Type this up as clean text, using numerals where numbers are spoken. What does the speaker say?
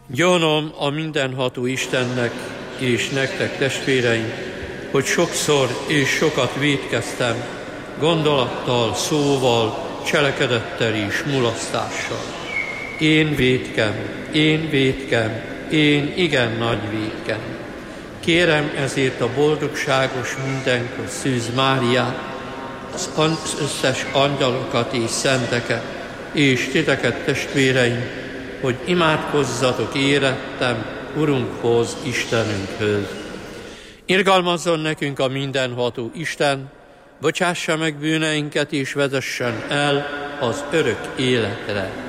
Gyanom a mindenható Istennek és nektek, testvéreim, hogy sokszor és sokat vétkeztem, gondolattal, szóval, cselekedettel és mulasztással. Én vétkem, én igen nagy vétkem. Kérem ezért a boldogságos mindenkor Szűz Máriát, az összes angyalokat és szenteket, és titeket, testvéreim, hogy imádkozzatok érettem Urunkhoz, Istenünkhöz. Irgalmazzon nekünk a mindenható Isten, bocsássa meg bűneinket és vezessen el az örök életre.